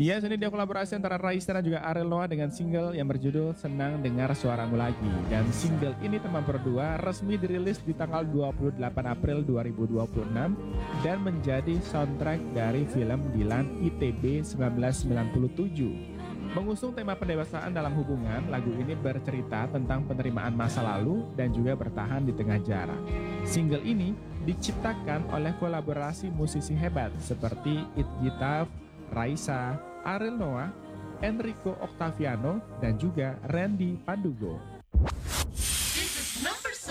Iya, ini dia kolaborasi antara Raisa dan juga Ariel Noah dengan single yang berjudul Senang Dengar Suaramu Lagi. Dan single ini teman berdua resmi dirilis di tanggal 28 April 2026 dan menjadi soundtrack dari film Dilan ITB 1997. Mengusung tema pendewasaan dalam hubungan, lagu ini bercerita tentang penerimaan masa lalu dan juga bertahan di tengah jarak. Single ini diciptakan oleh kolaborasi musisi hebat seperti It Gitaf, Raisa, Ariel Noah, Enrico Octaviano, dan juga Randy Pandugo.